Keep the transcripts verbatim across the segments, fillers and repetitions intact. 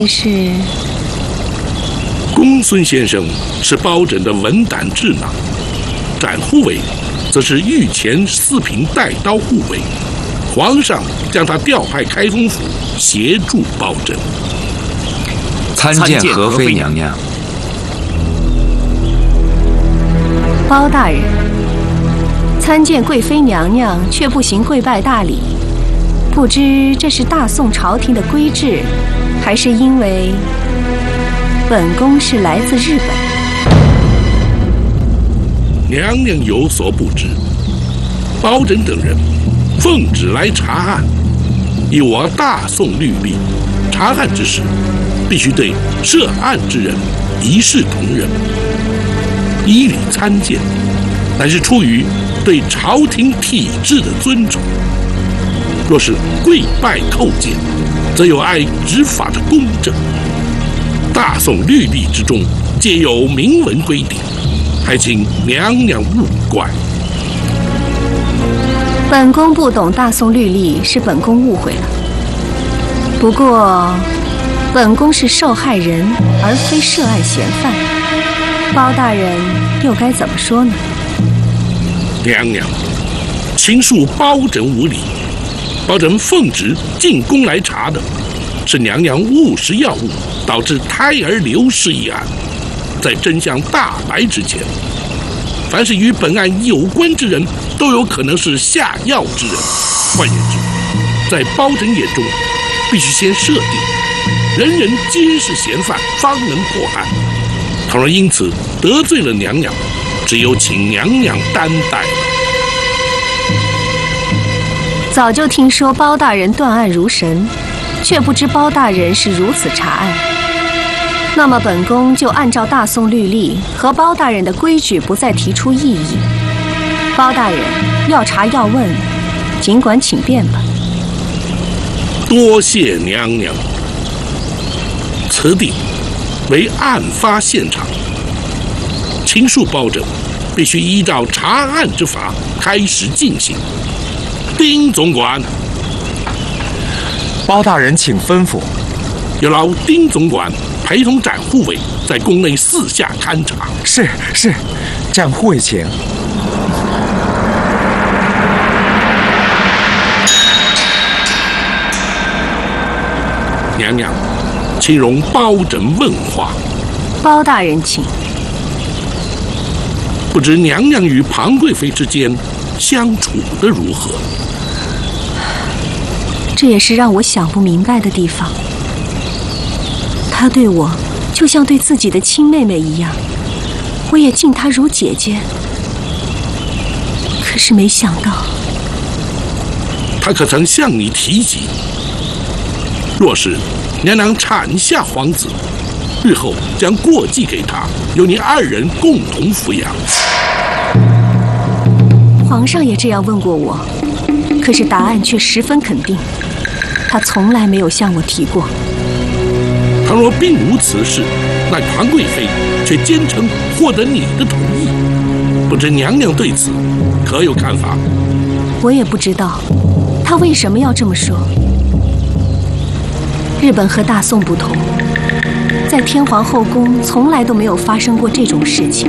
是公孙先生是包拯的文胆智囊，展护卫则是御前四品带刀护卫，皇上将他调派开封府协助包拯。 参见何妃娘娘。 包大人，参见贵妃娘娘，却不行跪拜大礼，不知这是大宋朝廷的规制，还是因为本宫是来自日本？ 娘娘有所不知，包拯等人奉旨来查案，以我大宋律例，查案之时必须对涉案之人一视同仁，依礼参见，乃是出于对朝廷体制的尊重。若是跪拜叩见，则有碍执法的公正。大宋律例之中皆有明文规定，还请娘娘勿怪。 本宫不懂大宋律例，是本宫误会了。不过，本宫是受害人，而非涉案嫌犯。包大人又该怎么说呢？ 娘娘，秦恕包拯无礼。包拯奉旨进宫来查的，是娘娘误食药物导致胎儿流失一案。在真相大白之前，凡是与本案有关之人，都有可能是下药之人。换言之，在包拯眼中，必须先设定人人皆是嫌犯，方能破案。倘若因此得罪了娘娘，只有请娘娘担待了。 早就听说包大人断案如神，却不知包大人是如此查案。那么本宫就按照大宋律例和包大人的规矩，不再提出异议。包大人要查要问，尽管请便吧。 多谢娘娘。此地为案发现场，秦恕包拯必须依照查案之法开始进行。丁总管， 包大人请吩咐。 有劳丁总管陪同展护卫在宫内四下勘察。 是是，展护卫请。 娘娘，请容包拯问话。 包大人请。 不知娘娘与庞贵妃之间相处的如何？ 这也是让我想不明白的地方。她对我就像对自己的亲妹妹一样，我也敬她如姐姐。可是没想到， 她可曾向你提及，若是娘娘产下皇子，日后将过继给他，由你二人共同抚养。 皇上也这样问过我，可是答案却十分肯定，他从来没有向我提过。 倘若并无此事，那庞贵妃却坚称获得你的同意，不知娘娘对此可有看法？ 我也不知道，她为什么要这么说。日本和大宋不同，在天皇后宫从来都没有发生过这种事情。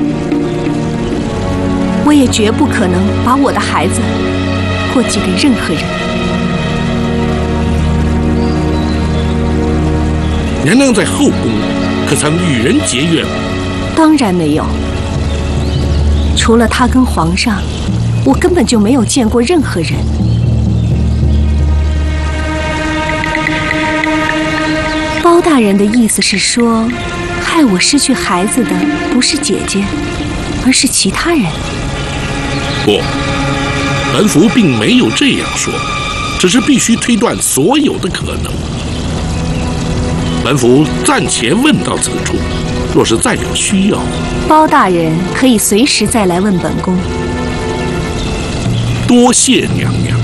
我也绝不可能把我的孩子过继给任何人。 娘娘在后宫可曾与人结怨？ 当然没有，除了她跟皇上，我根本就没有见过任何人。包大人的意思是说，害我失去孩子的不是姐姐，而是其他人。 不，本府并没有这样说，只是必须推断所有的可能。本府暂且问到此处，若是再有需要， 包大人可以随时再来问本宫。 多谢娘娘。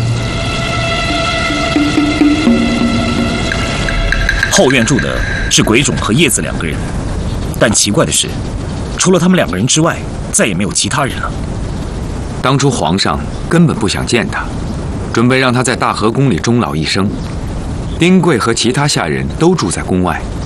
后院住的是鬼冢和叶子两个人，但奇怪的是，除了他们两个人之外，再也没有其他人了。 当初皇上根本不想见他，准备让他在大和宫里终老一生。丁贵和其他下人都住在宫外，